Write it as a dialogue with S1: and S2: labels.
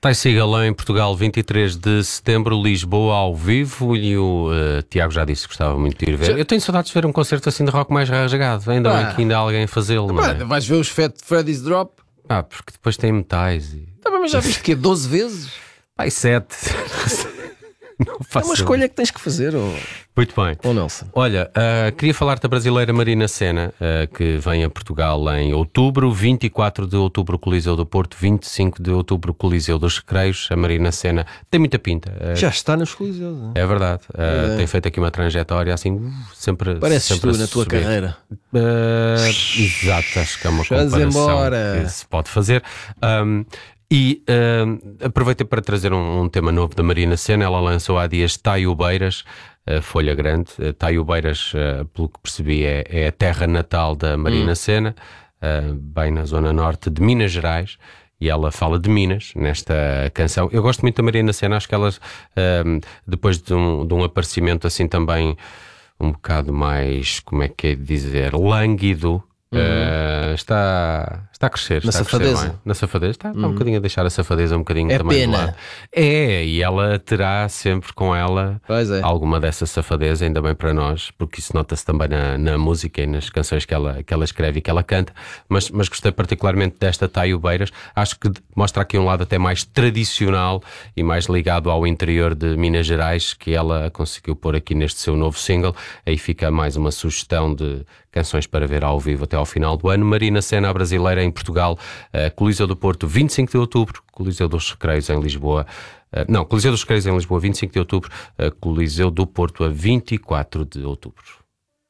S1: Vai-se Galão em Portugal, 23 de setembro, Lisboa ao vivo, e o Tiago já disse que gostava muito de ir ver. Eu tenho saudades de ver um concerto assim de rock mais rasgado, ainda bem que ainda há alguém a fazê-lo, não é?
S2: Vais ver os Freddy's Drop?
S1: Porque depois tem metais e...
S2: Mas já viste que é 12 vezes?
S1: Pai, 7. Não
S2: É
S1: faço
S2: uma escolha que tens que fazer,
S1: Muito bem.
S2: Nelson.
S1: Olha, queria falar da brasileira Marina Sena, que vem a Portugal em outubro, 24 de outubro Coliseu do Porto, 25 de outubro Coliseu dos Recreios. A Marina Sena tem muita pinta.
S2: Já está nos Coliseus, não é?
S1: É verdade. Tem feito aqui uma trajetória assim, sempre.
S2: Pareces
S1: sempre
S2: tu na tua
S1: subir.
S2: carreira.
S1: Exato, acho que é uma
S2: Vamos
S1: comparação
S2: embora.
S1: que se pode fazer. Aproveitei para trazer um tema novo da Marina Sena. Ela lançou há dias Taiobeiras, Folha Grande. Taiobeiras, pelo que percebi, é a terra natal da Marina Sena, bem na zona norte de Minas Gerais. E ela fala de Minas nesta canção. Eu gosto muito da Marina Sena. Acho que ela, depois de um aparecimento assim também um bocado mais, como é que é de dizer, lânguido, está a crescer.
S2: Na
S1: está
S2: safadeza.
S1: A crescer bem. Na safadeza. Está um bocadinho a deixar a safadeza um bocadinho
S2: É
S1: também de
S2: pena.
S1: lado. E ela terá sempre com ela
S2: Pois é.
S1: alguma dessa safadeza, ainda bem para nós, porque isso nota-se também na música e nas canções que ela escreve e que ela canta. Mas gostei particularmente desta Taiobeiras. Acho que mostra aqui um lado até mais tradicional e mais ligado ao interior de Minas Gerais, que ela conseguiu pôr aqui neste seu novo single. Aí fica mais uma sugestão de canções para ver ao vivo até ao final do ano. Marina Sena, a brasileira em Portugal, Coliseu do Porto, 25 de outubro, Coliseu dos Recreios em Lisboa. Coliseu dos Recreios em Lisboa, 25 de outubro, Coliseu do Porto a 24 de outubro.